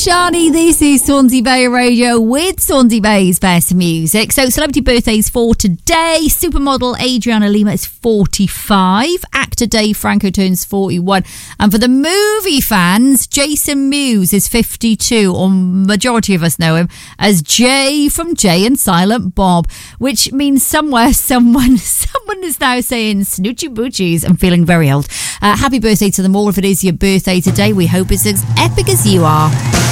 Shani, this is Swansea Bay Radio with Swansea Bay's best music. So celebrity birthdays for today. Supermodel Adriana Lima is 45. Actor Dave Franco turns 41. And for the movie fans, Jason Mewes is 52, or majority of us know him as Jay from Jay and Silent Bob, which means somewhere someone is now saying snoochie boochies and feeling very old. Happy birthday to them all. If it is your birthday today, we hope it's as epic as you are.